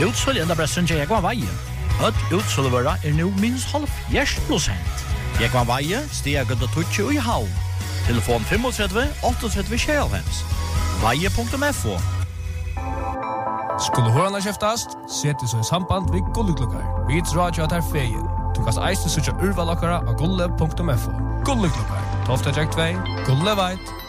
Utsøl enda bressun til Jekvann Veie. Utsølvøra nu minst 50%. Jekvann Veie, stiger gøtta tutsi i havn. Telefon 35 38 96. Veie.fo. Skulle hørarna kjeftast, seti så i samband vid Gulleglukkar. Vi drar jo at her feien. Du kan eisne sutja urvalakkara av gulle.fo. Gulleglukkar, 12 2, Gulle veit,